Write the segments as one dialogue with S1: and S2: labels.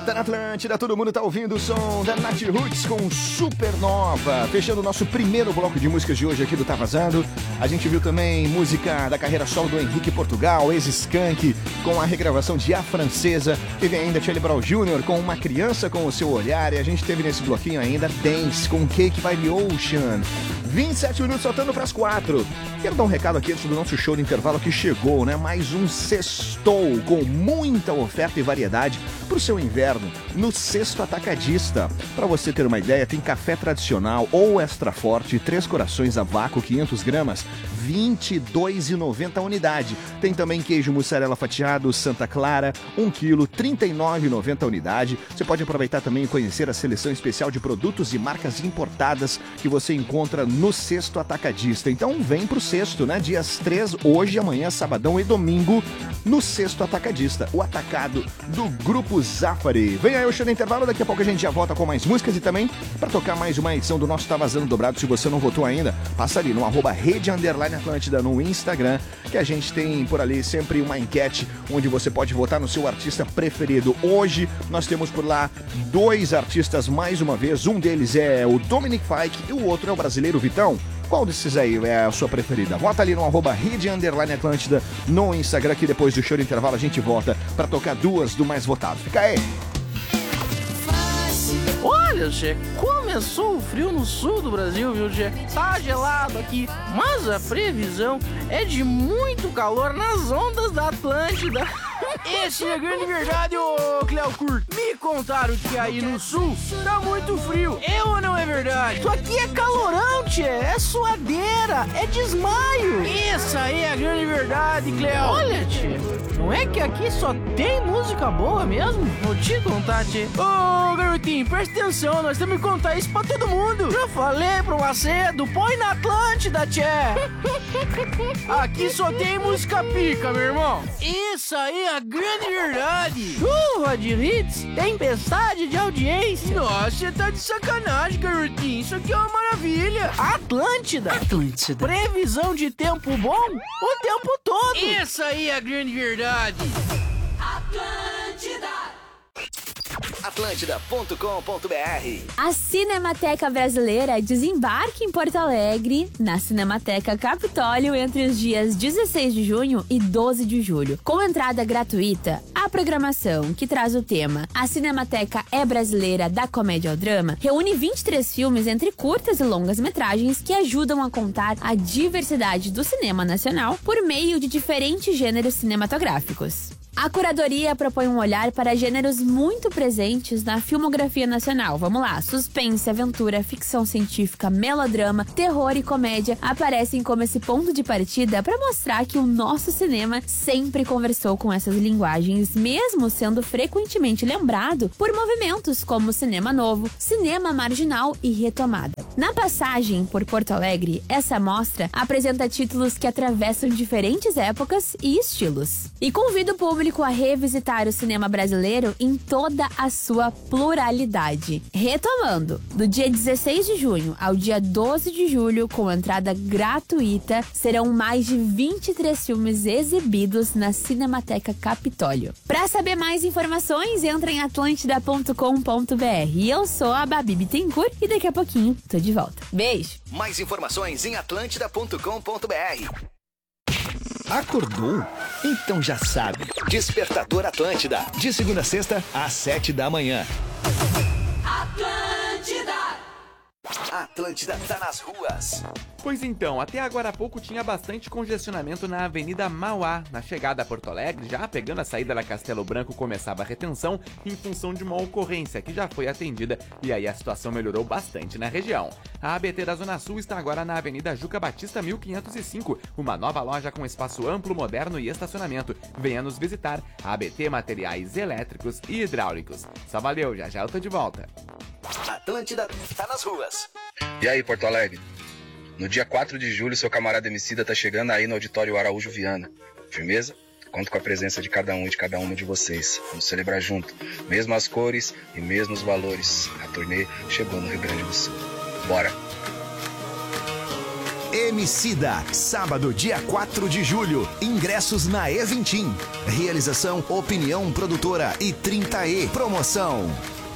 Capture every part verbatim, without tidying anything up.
S1: volta na Atlântida, todo mundo tá ouvindo o som da Nath Roots com Supernova. Fechando o nosso primeiro bloco de músicas de hoje aqui do Tá Vazando. A gente viu também música da carreira solo do Henrique Portugal, ex-Skank, com a regravação de A Francesa. Teve ainda Charlie Brown Júnior com Uma Criança com o Seu Olhar. E a gente teve nesse bloquinho ainda Dance com Cake by the Ocean. vinte e sete minutos faltando para as quatro. Quero dar um recado aqui antes do nosso show de intervalo que chegou, né? Mais um sextou com muita oferta e variedade para o seu inverno no Cesto Atacadista. Para você ter uma ideia, tem café tradicional ou extra forte, três corações a vácuo, quinhentas gramas, vinte e dois reais e noventa centavos a unidade. Tem também queijo mussarela fatiado Santa Clara, um quilo, trinta e nove reais e noventa centavos a unidade. Você pode aproveitar também e conhecer a seleção especial de produtos e marcas importadas que você encontra no Cesto Atacadista. Então vem pro Cesto, né? Dias três, hoje, amanhã, sabadão e domingo, no Cesto Atacadista, o atacado do Grupo Zafari. Vem aí o show do intervalo, daqui a pouco a gente já volta com mais músicas e também para tocar mais uma edição do nosso Tá Vazando Dobrado. Se você não votou ainda, passa ali no arroba Rede Underline Atlântida no Instagram, que a gente tem por ali sempre uma enquete onde você pode votar no seu artista preferido. Hoje nós temos por lá dois artistas mais uma vez, um deles é o Dominic Fike e o outro é o brasileiro Vitão. Qual desses aí é a sua preferida? Vota ali no arroba Rede Underline Atlântida no Instagram, que depois do show de intervalo a gente volta pra tocar duas do mais votado. Fica aí!
S2: Olha, Che, começou o frio no sul do Brasil, viu, Che? Tá gelado aqui, mas a previsão é de muito calor nas ondas da Atlântida. Esse é a grande verdade, ô Cleo Curto. Me contaram que aí no sul tá muito frio. É ou não é verdade? Isso aqui é calorão, tchê. É suadeira, é desmaio. Essa aí é a grande verdade, Cleo. Olha, tchê, não é que aqui só tem música boa mesmo? Vou te contar, tchê. Ô, garotinho, presta atenção, nós temos que contar isso pra todo mundo. Já falei pro Macedo, põe na Atlântida, tchê. Aqui só tem música pica, meu irmão. Isso aí é a grande verdade. Chuva de hits, tempestade de audiência. Nossa, você tá de sacanagem, garotinho. Isso aqui é uma maravilha. Atlântida. Atlântida. Previsão de tempo bom o tempo todo. Isso aí é a grande verdade.
S3: Atlântida. Atlântida ponto com ponto br.
S4: A Cinemateca Brasileira desembarca em Porto Alegre, na Cinemateca Capitólio, entre os dias dezesseis de junho e doze de julho. Com entrada gratuita, a programação, que traz o tema A Cinemateca é Brasileira, da comédia ao drama, reúne vinte e três filmes entre curtas e longas metragens que ajudam a contar a diversidade do cinema nacional por meio de diferentes gêneros cinematográficos. A curadoria propõe um olhar para gêneros muito presentes na filmografia nacional. Vamos lá, suspense, aventura, ficção científica, melodrama, terror e comédia aparecem como esse ponto de partida para mostrar que o nosso cinema sempre conversou com essas linguagens, mesmo sendo frequentemente lembrado por movimentos como cinema novo, cinema marginal e retomada. Na passagem por Porto Alegre, essa mostra apresenta títulos que atravessam diferentes épocas e estilos. E convida o público a revisitar o cinema brasileiro em toda a sua pluralidade. Retomando, do dia dezesseis de junho ao dia doze de julho, com entrada gratuita, serão mais de vinte e três filmes exibidos na Cinemateca Capitólio. Para saber mais informações, entra em atlântida ponto com ponto br. E eu sou a Babi Bittencourt e daqui a pouquinho tô de volta. Beijo!
S3: Mais informações em atlântida ponto com ponto br.
S1: Acordou? Então já sabe.
S3: Despertador Atlântida.
S1: De segunda a sexta, às sete da manhã.
S3: Atlântida. Atlântida tá nas ruas.
S5: Pois então, até agora há pouco tinha bastante congestionamento na Avenida Mauá. Na chegada a Porto Alegre, já pegando a saída da Castelo Branco, começava a retenção em função de uma ocorrência que já foi atendida e aí a situação melhorou bastante na região. A A B T da Zona Sul está agora na Avenida Juca Batista mil quinhentos e cinco, uma nova loja com espaço amplo, moderno e estacionamento. Venha nos visitar. A B T Materiais Elétricos e Hidráulicos. Só valeu, já já eu tô de volta.
S3: Atlântida tá nas ruas.
S6: E aí, Porto Alegre? No dia quatro de julho, seu camarada Emicida tá chegando aí no Auditório Araújo Viana. Firmeza? Conto com a presença de cada um e de cada uma de vocês. Vamos celebrar junto. Mesmas cores e mesmos valores. A turnê chegou no Rio Grande do Sul. Bora!
S1: Emicida, sábado, dia quatro de julho. Ingressos na Eventim. Realização Opinião Produtora e trinta E. Promoção.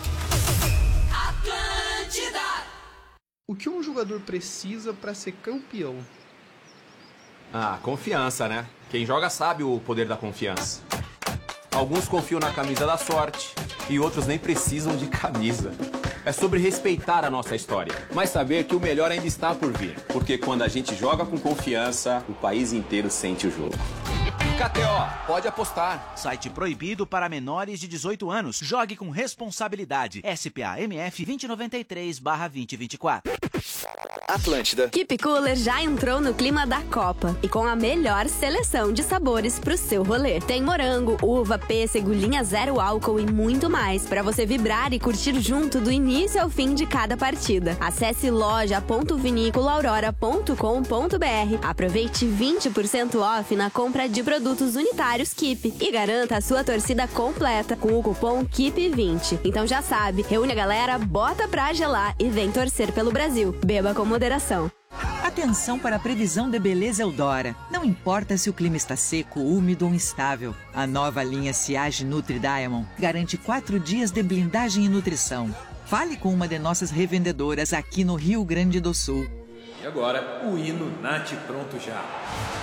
S7: Atlântida. O que um jogador precisa para ser campeão?
S8: Ah, confiança, né? Quem joga sabe o poder da confiança. Alguns confiam na camisa da sorte e outros nem precisam de camisa. É sobre respeitar a nossa história, mas saber que o melhor ainda está por vir. Porque quando a gente joga com confiança, o país inteiro sente o jogo. K T O, pode apostar.
S9: Site proibido para menores de dezoito anos. Jogue com responsabilidade. S P A M F vinte e noventa e três barra vinte e vinte e quatro.
S3: Atlântida.
S10: Keep Cooler já entrou no clima da Copa e com a melhor seleção de sabores pro seu rolê. Tem morango, uva, pêssego, linha zero álcool e muito mais para você vibrar e curtir junto do início ao fim de cada partida. Acesse loja ponto vinícola aurora ponto com ponto b r. Aproveite vinte por cento off na compra de produtos unitários Keep e garanta a sua torcida completa com o cupom Keep vinte. Então já sabe, reúne a galera, bota pra gelar e vem torcer pelo Brasil. Beba com moderação.
S11: Atenção para a previsão de beleza Eudora. Não importa se o clima está seco, úmido ou instável. A nova linha Siage Nutri Diamond garante quatro dias de blindagem e nutrição. Fale com uma de nossas revendedoras aqui no Rio Grande do Sul.
S12: E agora, o hino Nath Pronto Já.